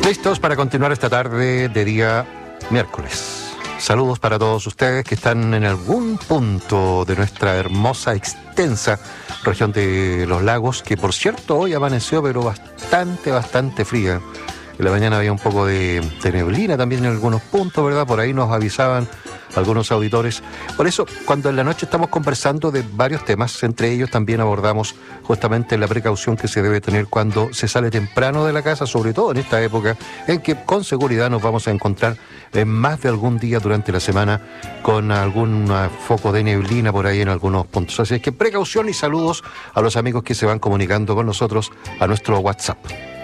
Listos para continuar esta tarde de día miércoles. Saludos para todos ustedes que están en algún punto de nuestra hermosa, extensa región de los lagos, que por cierto hoy amaneció pero bastante fría. En la mañana había un poco de neblina también en algunos puntos, ¿verdad? Por ahí nos avisaban algunos auditores. Por eso, cuando en la noche estamos conversando de varios temas, entre ellos también abordamos justamente la precaución que se debe tener cuando se sale temprano de la casa, sobre todo en esta época en que con seguridad nos vamos a encontrar en más de algún día durante la semana con algún foco de neblina por ahí en algunos puntos. Así es que precaución y saludos a los amigos que se van comunicando con nosotros a nuestro WhatsApp.